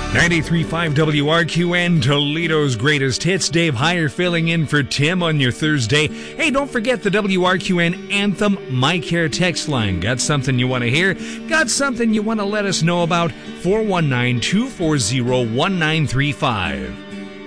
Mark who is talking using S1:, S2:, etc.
S1: 93.5 WRQN, Toledo's greatest hits. Dave Heyer filling in for Tim on your Thursday. Hey, don't forget the WRQN Anthem My Care text line. Got something you want to hear? Got something you want to let us know about? 419-240-1935.